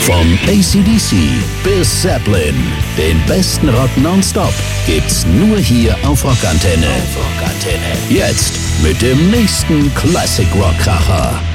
Vom AC/DC bis Zeppelin, den besten Rock nonstop gibt's nur hier auf Rockantenne. Jetzt mit dem nächsten Classic Rock Kracher.